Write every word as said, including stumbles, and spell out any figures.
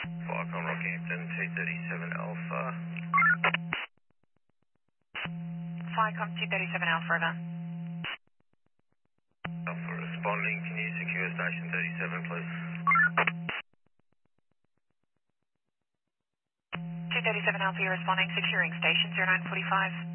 Falcon Rockhampton, two thirty-seven Alpha. Flycom two thirty-seven Alpha, over. Alpha responding, can you secure station thirty-seven, please? two thirty-seven Alpha, you're responding, securing station zero nine four five.